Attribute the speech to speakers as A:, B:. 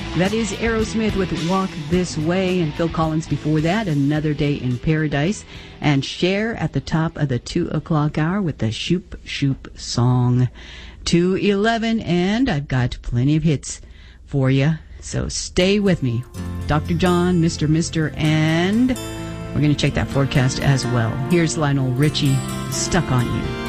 A: That is Aerosmith with Walk This Way, and Phil Collins before that, Another Day in Paradise, and Cher at the top of the 2 o'clock hour with the Shoop Shoop song. 2:11, and I've got plenty of hits for you, so stay with me. Dr. John, Mr., and we're going to check that forecast as well. Here's Lionel Richie, Stuck on You.